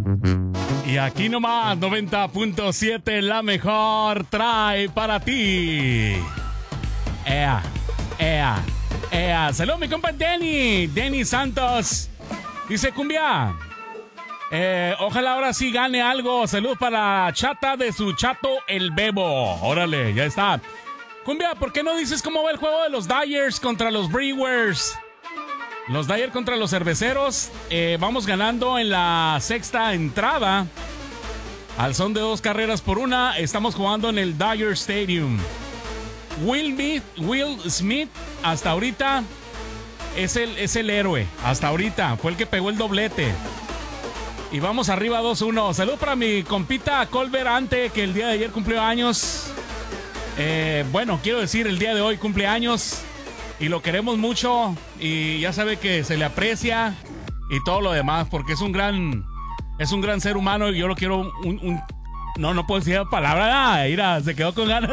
Y aquí nomás, 90.7, la mejor trae para ti. Ea. Saludos, mi compa Denny Santos. Dice cumbia. Ojalá ahora sí gane algo. Saludos para Chata de su chato el Bebo. Órale, ya está. Cumbia, ¿por qué no dices cómo va el juego de los Dyers contra los Brewers? Los Dyers contra los Cerveceros. Vamos ganando en la sexta entrada. Al son de 2-1. Estamos jugando en el Dyer Stadium. Will Smith hasta ahorita es el héroe. Hasta ahorita fue el que pegó el doblete. Y vamos arriba 2-1. Salud para mi compita Colbert Ante, que el día de ayer cumplió años. Bueno, quiero decir, el día de hoy cumple años. Y lo queremos mucho. Y ya sabe que se le aprecia. Y todo lo demás. Porque es un gran ser humano. Y yo lo quiero No puedo decir la palabra. Mira, se quedó con ganas.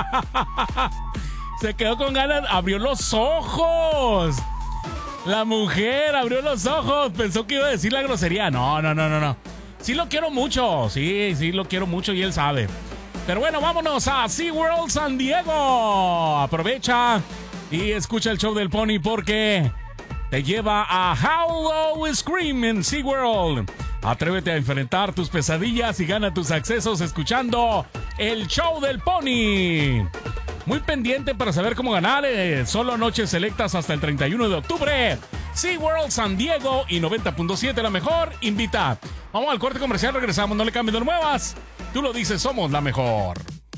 Abrió los ojos. La mujer abrió los ojos. Pensó que iba a decir la grosería. No. Sí lo quiero mucho. Sí lo quiero mucho y él sabe. Pero bueno, vámonos a SeaWorld San Diego. Aprovecha y escucha el show del Pony porque te lleva a Hollow Scream en SeaWorld. Atrévete a enfrentar tus pesadillas y gana tus accesos escuchando el show del Pony. Muy pendiente para saber cómo ganar. Solo noches selectas hasta el 31 de octubre. SeaWorld San Diego y 90.7 la mejor invita. Vamos al corte comercial, regresamos, no le cambies, no lo muevas. Tú lo dices, somos la mejor.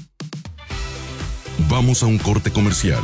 Vamos a un corte comercial.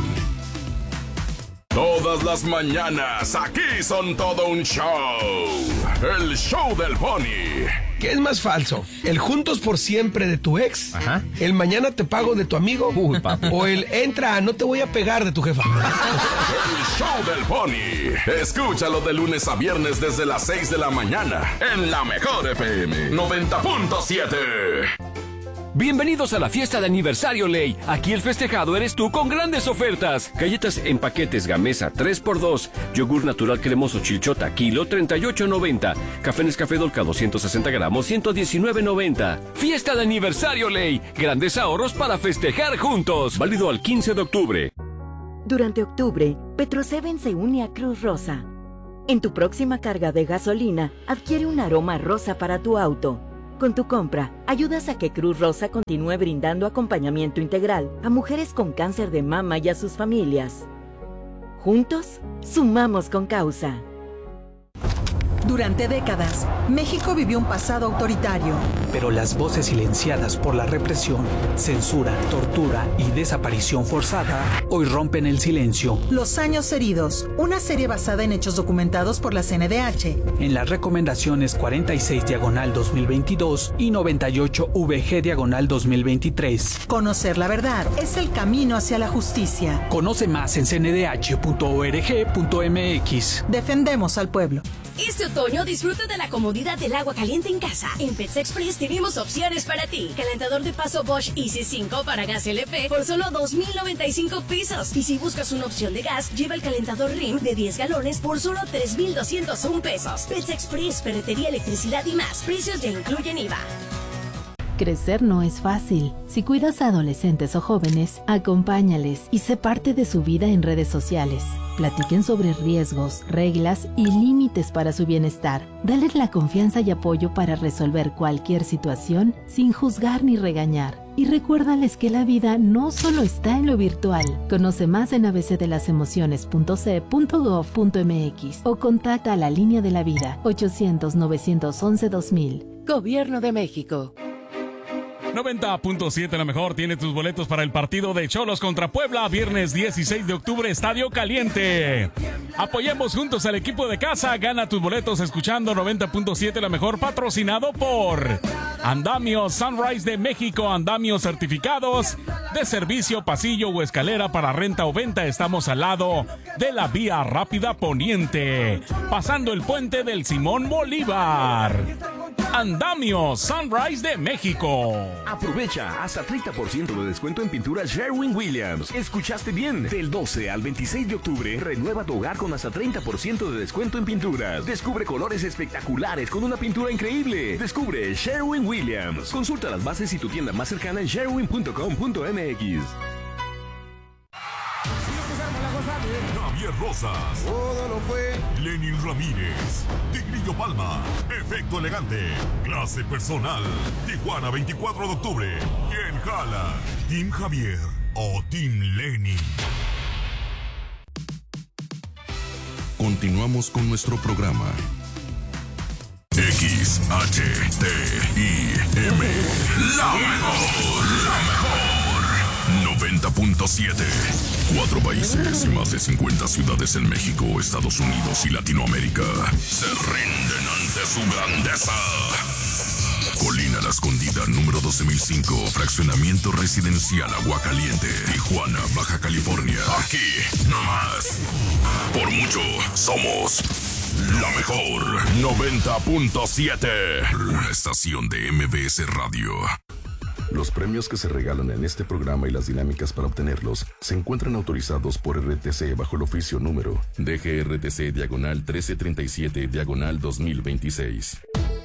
Todas las mañanas aquí son todo un show. El show del Pony. ¿Qué es más falso? ¿El juntos por siempre de tu ex? Ajá. ¿El mañana te pago de tu amigo? Uy, papi. ¿O el entra, no te voy a pegar de tu jefa? El show del Pony. Escúchalo de lunes a viernes desde las 6 de la mañana en la mejor FM 90.7. Bienvenidos a la fiesta de aniversario Ley. Aquí el festejado eres tú con grandes ofertas. Galletas en paquetes Gamesa 3x2. Yogur natural cremoso Chilchota kilo 38.90. Café Nescafé Dolca 260 gramos 119.90. Fiesta de aniversario Ley. Grandes ahorros para festejar juntos. Válido al 15 de octubre. Durante octubre, Petro-7 se une a Cruz Rosa. En tu próxima carga de gasolina, adquiere un aroma rosa para tu auto. Con tu compra, ayudas a que Cruz Rosa continúe brindando acompañamiento integral a mujeres con cáncer de mama y a sus familias. Juntos, sumamos con causa. Durante décadas, México vivió un pasado autoritario. Pero las voces silenciadas por la represión, censura, tortura y desaparición forzada hoy rompen el silencio. Los años heridos, una serie basada en hechos documentados por la CNDH. En las recomendaciones 46/2022 y 98VG/2023. Conocer la verdad es el camino hacia la justicia. Conoce más en cndh.org.mx. Defendemos al pueblo. Este otoño disfruta de la comodidad del agua caliente en casa. En Pets Express tenemos opciones para ti. Calentador de paso Bosch Easy 5 para gas LP por solo 2,095 pesos. Y si buscas una opción de gas, lleva el calentador RIM de 10 galones por solo 3,201 pesos. Pets Express, ferretería, electricidad y más. Precios ya incluyen IVA. Crecer no es fácil. Si cuidas a adolescentes o jóvenes, acompáñales y sé parte de su vida en redes sociales. Platiquen sobre riesgos, reglas y límites para su bienestar. Dale la confianza y apoyo para resolver cualquier situación sin juzgar ni regañar. Y recuérdales que la vida no solo está en lo virtual. Conoce más en abcdelasemociones.ce.gov.mx o contacta a la Línea de la Vida 800-911-2000. Gobierno de México. 90.7 la mejor tiene tus boletos para el partido de Cholos contra Puebla, viernes 16 de octubre, Estadio Caliente. Apoyemos juntos al equipo de casa. Gana tus boletos escuchando 90.7 la mejor, patrocinado por Andamios Sunrise de México. Andamios certificados de servicio, pasillo o escalera para renta o venta. Estamos al lado de la Vía Rápida Poniente, pasando el puente del Simón Bolívar. Andamio Sunrise de México. Aprovecha hasta 30% de descuento en pinturas Sherwin-Williams. ¿Escuchaste bien? Del 12 al 26 de octubre, renueva tu hogar con hasta 30% de descuento en pinturas. Descubre colores espectaculares con una pintura increíble. Descubre Sherwin-Williams. Consulta las bases y tu tienda más cercana en sherwin.com.mx. Javier Rosas. Todo lo fue. Lenin Ramírez. Tigrillo Palma. Efecto Elegante. Clase Personal. Tijuana, 24 de octubre. ¿Quién jala? ¿Team Javier o Team Lenin? Continuamos con nuestro programa. XHTIM. La mejor. 90.7. 4 países y más de 50 ciudades en México, Estados Unidos y Latinoamérica se rinden ante su grandeza. Colina La Escondida, número 12005, fraccionamiento residencial Aguacaliente, Tijuana, Baja California. Aquí, nomás. Por mucho, somos la mejor. 90.7. La estación de MBS Radio. Los premios que se regalan en este programa y las dinámicas para obtenerlos se encuentran autorizados por RTC bajo el oficio número DGRTC/1337/2026.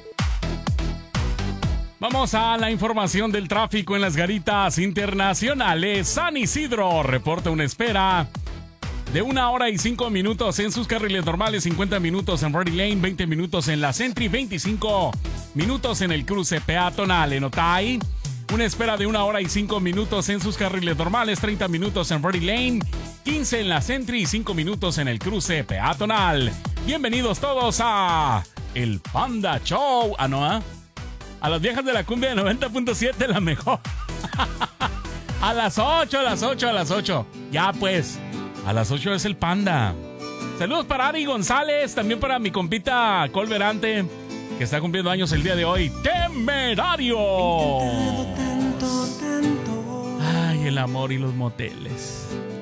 Vamos a la información del tráfico en las garitas internacionales. San Isidro reporta una espera de 1 hora y 5 minutos en sus carriles normales, 50 minutos en Ready Lane, 20 minutos en la Sentry, 25 minutos en el cruce peatonal. En Otay, una espera de 1 hora y 5 minutos en sus carriles normales, 30 minutos en Ready Lane, 15 en la Sentry y 5 minutos en el cruce peatonal. Bienvenidos todos a El Panda Show. A las viejas de la cumbia de 90.7, la mejor. A las 8. Ya pues, a las 8 es el Panda. Saludos para Ari González, también para mi compita Colverante, que está cumpliendo años el día de hoy. ¡Temerario! Ay, el amor y los moteles.